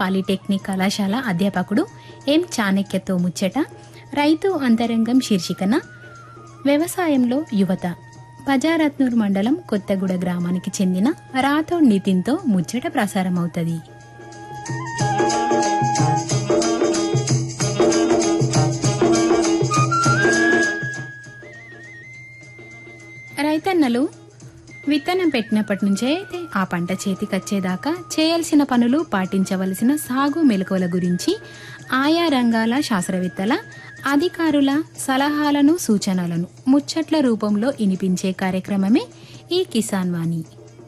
Polytechnic కళాశాల అధ్యాపకుడు ఎం చాణక్యతో ముచ్చట, రైతు అంతరంగం శీర్షికన వ్యవసాయంలో యువత, బజారత్నూర్ మండలం కొత్తగూడ గ్రామానికి చెందిన రాథోడ్ నితిన్తో ముచ్చట ప్రసారమవుతుంది. రైతన్నలు విత్తనం పెట్టినప్పటి నుంచే ఆ పంట చేతికొచ్చేదాకా చేయాల్సిన పనులు, పాటించవలసిన సాగు మెలకువల గురించి ఆయా రంగాల శాస్త్రవేత్తల, అధికారుల సలహాలను, సూచనలను ముచ్చట్ల రూపంలో వినిపించే కార్యక్రమమే ఈ కిసాన్ వాణి.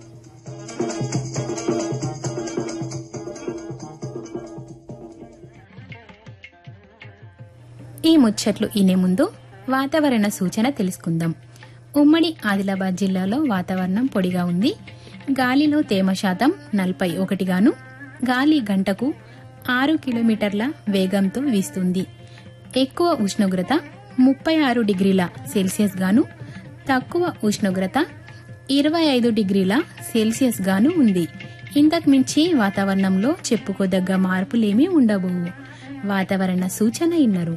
ఈ ముచ్చట్లు వినే ముందు వాతావరణ సూచన తెలుసుకుందాం. ఉమ్మడి ఆదిలాబాద్ జిల్లాలో వాతావరణం పొడిగా ఉంది. గాలిలో తేమ శాతం 41 గాను, గాలి గంటకు 6 కిలోమీటర్ల వేగంతో వీస్తుంది. ఎక్కువ ఉష్ణోగ్రత 36 డిగ్రీల సెల్సియస్ గాను, తక్కువ ఉష్ణోగ్రత 25 డిగ్రీల సెల్సియస్ గాను ఉంది. ఇంతకు మించి వాతావరణంలో చెప్పుకోదగ్గ మార్పులేమీ ఉండబోవు. వాతావరణ సూచన ఇన్నరు.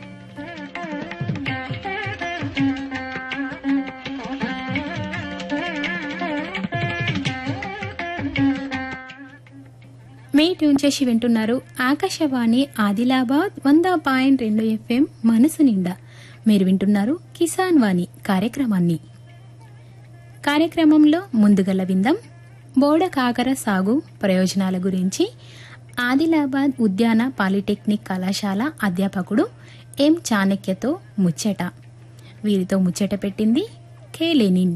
మే ట్యూన్ చేసి వింటున్నారు ఆకాశవాణి ఆదిలాబాద్ 100.2 FM మనసు నిండా. మీరు వింటున్నారు కిసాన్ వాణి కార్యక్రమాన్ని. కార్యక్రమంలో ముందుగల విందాం బోడ కాకర సాగు ప్రయోజనాల గురించి ఆదిలాబాద్ ఉద్యాన పాలిటెక్నిక్ కళాశాల అధ్యాపకుడు ఎం చాణక్యతో ముచ్చట. వీరితో ముచ్చట పెట్టింది కే లెనిన్.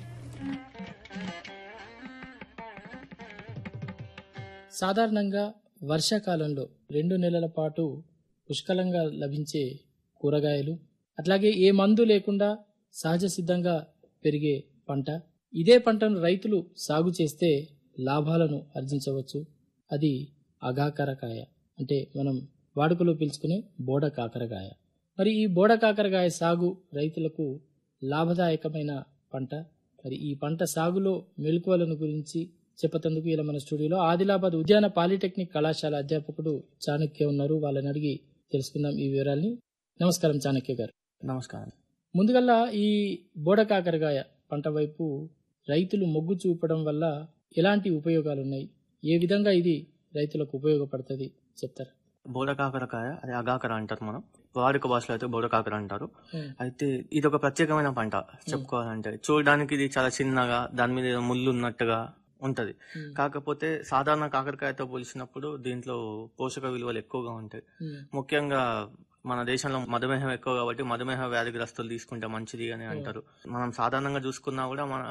సాధారణంగా వర్షాకాలంలో 2 నెలల పాటు పుష్కలంగా లభించే కూరగాయలు, అట్లాగే ఏ మందు లేకుండా సహజ సిద్ధంగా పెరిగే పంట. ఇదే పంటను రైతులు సాగు చేస్తే లాభాలను ఆర్జించవచ్చు. అది అగాకరకాయ, అంటే మనం వాడుకలో పిలుచుకునే బోడ కాకరకాయ. మరి ఈ బోడ కాకరకాయ సాగు రైతులకు లాభదాయకమైన పంట. మరి ఈ పంట సాగులో మెలకువలను గురించి చెప్పతందుకు ఇలా మన స్టూడియోలో ఆదిలాబాద్ ఉద్యాన పాలిటెక్నిక్ కళాశాల అధ్యాపకుడు చాణక్య ఉన్నారు. వాళ్ళని అడిగి తెలుసుకుందాం ఈ వివరాల్ని. నమస్కారం చాణక్య గారు. నమస్కారం. ముందుగల్లా ఈ బోడ కాకరకాయ పంట వైపు రైతులు మొగ్గు చూపడం వల్ల ఎలాంటి ఉపయోగాలు ఉన్నాయి, ఏ విధంగా ఇది రైతులకు ఉపయోగపడుతుంది చెప్తారా? బోడ కాకరకాయ, అది అగాకర అంటారు, మనం వాడుక భాషలో అయితే బోడ కాకర అంటారు. అయితే ఇది ఒక ప్రత్యేకమైన పంట చెప్పుకోవాలంటే. చూడడానికి ఇది చాలా చిన్నగా, దాని మీద ఏదో ముళ్ళు ఉన్నట్టుగా ఉంటది. కాకపోతే సాధారణ కాకరకాయతో పోల్చినప్పుడు దీంట్లో పోషక విలువలు ఎక్కువగా ఉంటాయి. ముఖ్యంగా మన దేశంలో మధుమేహం ఎక్కువ కాబట్టి మధుమేహ వ్యాధిగ్రస్తులు తీసుకుంటే మంచిది అని అంటారు. మనం సాధారణంగా చూసుకున్నా కూడా మన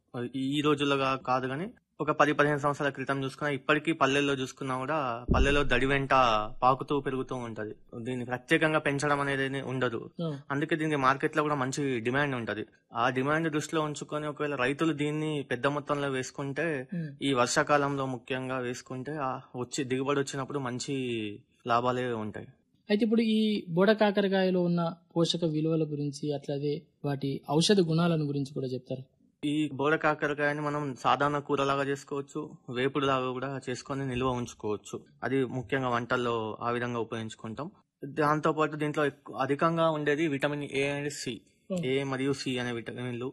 ఈ రోజుల్లో కాదు కానీ ఒక 10-15 సంవత్సరాల క్రితం చూసుకున్నా, ఇప్పటికీ పల్లెల్లో చూసుకున్నా కూడా పల్లెలో దడి వెంట పాకుతూ పెరుగుతూ ఉంటది. దీన్ని ప్రత్యేకంగా పెంచడం అనేది ఉండదు. అందుకే దీనికి మార్కెట్ లో కూడా మంచి డిమాండ్ ఉంటది. ఆ డిమాండ్ దృష్టిలో ఉంచుకొని ఒకవేళ రైతులు దీన్ని పెద్ద మొత్తంలో వేసుకుంటే, ఈ వర్షాకాలంలో ముఖ్యంగా వేసుకుంటే దిగుబడి వచ్చినప్పుడు మంచి లాభాలే ఉంటాయి. అయితే ఇప్పుడు ఈ బోడ కాకరకాయలో ఉన్న పోషక విలువల గురించి, అట్లాగే వాటి ఔషధ గుణాలను గురించి కూడా చెప్తారు. ఈ బోడ కాకరకాయని మనం సాధారణ కూరలాగా చేసుకోవచ్చు, వేపుడు లాగా కూడా చేసుకొని నిల్వ ఉంచుకోవచ్చు. అది ముఖ్యంగా వంటల్లో ఆ విధంగా ఉపయోగించుకుంటాం. దాంతో పాటు దీంట్లో అధికంగా ఉండేది విటమిన్ ఏ అండ్ సి, ఏ మరియు సి అనే విటమిన్లు,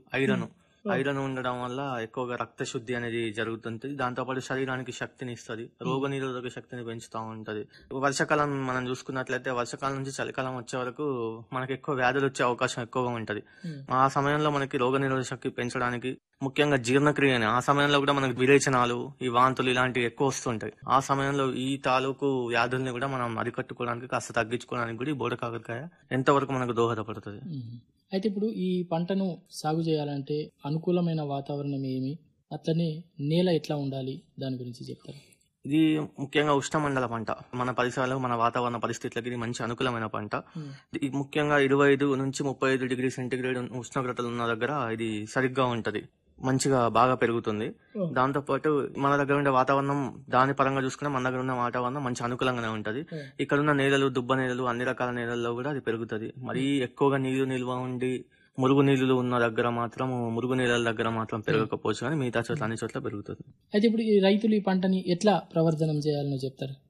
ఐరన్ ఉండడం వల్ల ఎక్కువగా రక్త శుద్ధి అనేది జరుగుతుంది. దాంతో పాటు శరీరానికి శక్తిని ఇస్తుంది, రోగ నిరోధక శక్తిని పెంచుతూ ఉంటది. వర్షాకాలం మనం చూసుకున్నట్లయితే వర్షాకాలం నుంచి చలికాలం వచ్చే వరకు మనకి ఎక్కువ వ్యాధులు వచ్చే అవకాశం ఎక్కువగా ఉంటది. ఆ సమయంలో మనకి రోగ నిరోధక శక్తి పెంచడానికి, ముఖ్యంగా జీర్ణక్రియని, ఆ సమయంలో కూడా మనకి విరేచనాలు, ఈ వాంతులు ఇలాంటివి ఎక్కువ వస్తుంటాయి. ఆ సమయంలో ఈ తాలూకు వ్యాధుల్ని కూడా మనం అరికట్టుకోవడానికి, కాస్త తగ్గించుకోవడానికి కూడా ఈ బోడ కాకరకాయ ఎంతవరకు మనకు దోహదపడుతుంది. అయితే ఇప్పుడు ఈ పంటను సాగు చేయాలంటే అనుకూలమైన వాతావరణం ఏమి, అట్లనే నేల ఎట్లా ఉండాలి, దాని గురించి చెప్తారు? ఇది ముఖ్యంగా ఉష్ణమండల పంట. మన పరిసరాలు, మన వాతావరణ పరిస్థితులకి ఇది మంచి అనుకూలమైన పంట. ముఖ్యంగా 25 నుంచి 35 డిగ్రీ సెంటీగ్రేడ్ ఉష్ణోగ్రతలు ఉన్న దగ్గర ఇది సరిగ్గా ఉంటది, మంచిగా బాగా పెరుగుతుంది. దాంతో పాటు మన దగ్గర ఉండే వాతావరణం, దాని పరంగా చూసుకున్నా మన దగ్గర ఉన్న వాతావరణం మంచి అనుకూలంగానే ఉంటది. ఇక్కడ ఉన్న నేలలు, దుబ్బ నేలలు, అన్ని రకాల నేలల్లో కూడా అది పెరుగుతుంది. మరీ ఎక్కువగా నీళ్లు నిల్వ ఉండి మురుగు నీళ్లు ఉన్న దగ్గర మాత్రం, మురుగు నీళ్ళ దగ్గర మాత్రం పెరగకపోవచ్చు, కానీ మిగతా చోట్ల అన్ని చోట్ల పెరుగుతుంది. అయితే ఇప్పుడు ఈ రైతులు ఈ పంటని ఎట్లా ప్రవర్ధనం చేయాలని చెప్తారు?